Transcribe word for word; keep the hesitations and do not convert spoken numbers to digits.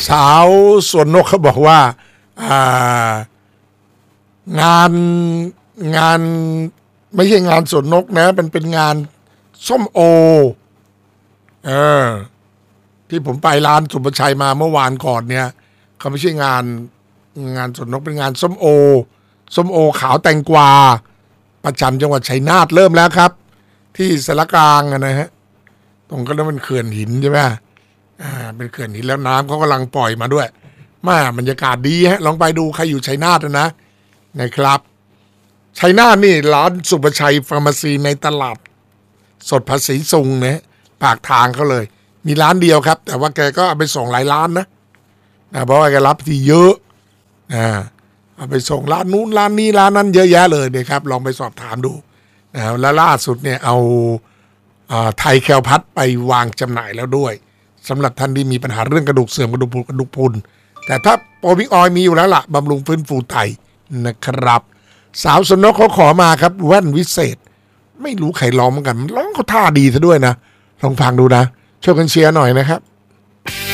สาวสวนนกเขาบอกว่างานงานไม่ใช่งานสวนนกนะมันเป็นงานส้มโอเออที่ผมไปร้านสุภชัยมาเมื่อวานก่อนเนี่ยเขาไม่ใช่งานงานสวนนกเป็นงานส้มโอส้มโอขาวแตงกวาประจำจังหวัดชัยนาทเริ่มแล้วครับที่สารกลางนะฮะตรงก็นั้นมันเขื่อนหินใช่ไหมอ่าเป็นเขื่อนหินแล้วน้ำเขากำลังปล่อยมาด้วยมาบรรยากาศดีฮะลองไปดูใครอยู่ชัยนาทนะนะครับชัยนาทนี่ร้านสุภชัยฟาร์มาซีในตลาดสดภาษีซุงนะปากทางเขาเลยมีร้านเดียวครับแต่ว่าแกก็เอาไปส่งหลายร้านนะนะเพราะว่าแกรับที่เยอะนะเอาไปส่งร้านนู้นร้านนี้ร้านนั้นเยอะแยะเลยนะครับลองไปสอบถามดูนะแล้วล่าสุดเนี่ยเอาไทยแคลพัดไปวางจำหน่ายแล้วด้วยสำหรับท่านที่มีปัญหาเรื่องกระดูกเสื่อมกระดูกพรุนกระดูกพรุนแต่ถ้าโปรบิกออยมีอยู่แล้วล่ะบำรุงฟื้นฟูไตนะครับสาวสนกเขาขอมาครับแว่นวิเศษไม่รู้ใครร้องเหมือนกันร้องเขาท่าดีซะด้วยนะลองฟังดูนะช่วยกันเชียร์หน่อยนะครับ